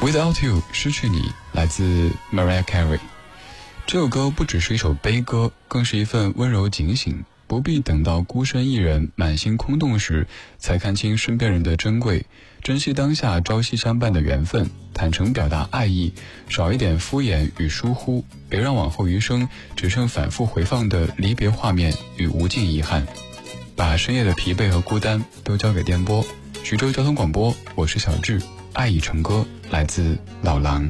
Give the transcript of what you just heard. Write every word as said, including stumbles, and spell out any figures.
Without You 失去你，来自 Mariah Carey。 这首歌不只是一首悲歌，更是一份温柔警醒，不必等到孤身一人满心空洞时才看清身边人的珍贵，珍惜当下朝夕相伴的缘分，坦诚表达爱意，少一点敷衍与疏忽，别让往后余生只剩反复回放的离别画面与无尽遗憾。把深夜的疲惫和孤单都交给电波。徐州交通广播，我是小智，爱已成歌，来自老狼。